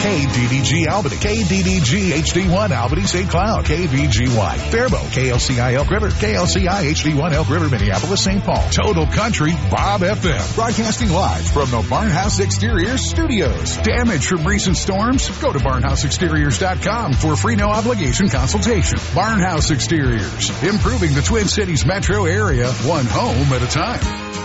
KDDG Albany, KDDG HD1 Albany St. Cloud, KVGY Faribault, KLCI Elk River, KLCI HD1 Elk River Minneapolis St. Paul, Total Country Bob FM, broadcasting live from the Barnhouse Exteriors studios. Damage from recent storms? Go to barnhouseexteriors.com for a free no obligation consultation. Barnhouse Exteriors, improving the Twin Cities metro area, one home at a time.